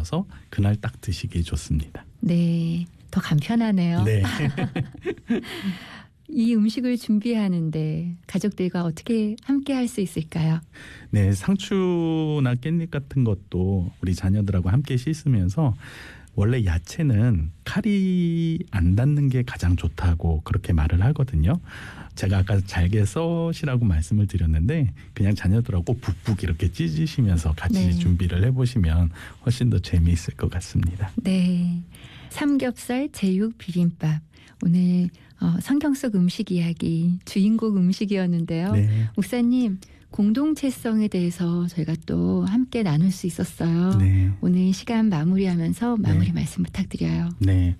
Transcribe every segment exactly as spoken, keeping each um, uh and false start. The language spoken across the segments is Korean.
만들어서 그날 딱 드시기 좋습니다. 네, 더 간편하네요. 네. 이 음식을 준비하는데 가족들과 어떻게 함께 할 수 있을까요? 네, 상추나 깻잎 같은 것도 우리 자녀들하고 함께 씻으면서 원래 야채는 칼이 안 닿는 게 가장 좋다고 그렇게 말을 하거든요. 제가 아까 잘게 써시라고 말씀을 드렸는데 그냥 자녀들하고 북북 이렇게 찢으시면서 같이 네. 준비를 해보시면 훨씬 더 재미있을 것 같습니다. 네, 삼겹살 제육 비빔밥. 오늘 어, 성경 속 음식 이야기 주인공 음식이었는데요. 네. 목사님, 공동체성에 대해서 저희가 또 함께 나눌 수 있었어요. 네. 오늘 시간 마무리하면서 마무리 네. 말씀 부탁드려요. 네.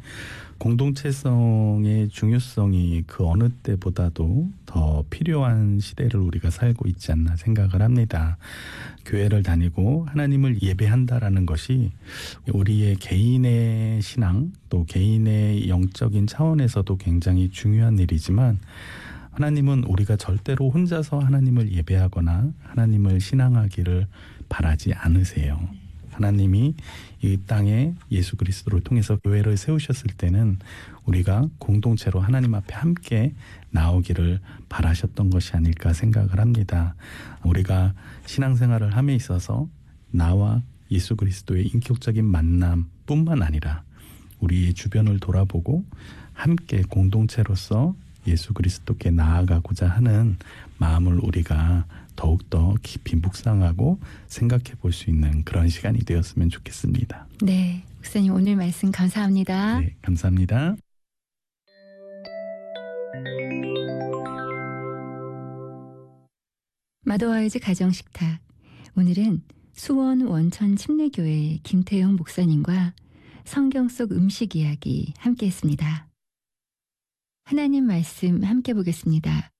공동체성의 중요성이 그 어느 때보다도 더 필요한 시대를 우리가 살고 있지 않나 생각을 합니다. 교회를 다니고 하나님을 예배한다라는 것이 우리의 개인의 신앙 또 개인의 영적인 차원에서도 굉장히 중요한 일이지만 하나님은 우리가 절대로 혼자서 하나님을 예배하거나 하나님을 신앙하기를 바라지 않으세요. 하나님이 이 땅에 예수 그리스도를 통해서 교회를 세우셨을 때는 우리가 공동체로 하나님 앞에 함께 나오기를 바라셨던 것이 아닐까 생각을 합니다. 우리가 신앙생활을 함에 있어서 나와 예수 그리스도의 인격적인 만남뿐만 아니라 우리의 주변을 돌아보고 함께 공동체로서 예수 그리스도께 나아가고자 하는 마음을 우리가 더욱더 깊이 묵상하고 생각해 볼 수 있는 그런 시간이 되었으면 좋겠습니다. 네, 목사님 오늘 말씀 감사합니다. 네, 감사합니다. 마더와이즈 가정식탁. 오늘은 수원 원천 침례교회 김태영 목사님과 성경 속 음식 이야기 함께 했습니다. 하나님 말씀 함께 보겠습니다.